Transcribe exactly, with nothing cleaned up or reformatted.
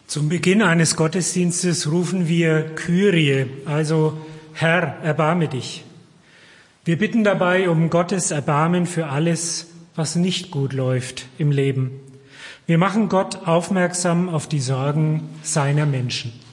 Zum Beginn eines Gottesdienstes rufen wir Kyrie, also Herr, erbarme dich. Wir bitten dabei um Gottes Erbarmen für alles, was nicht gut läuft im Leben. Wir machen Gott aufmerksam auf die Sorgen seiner Menschen.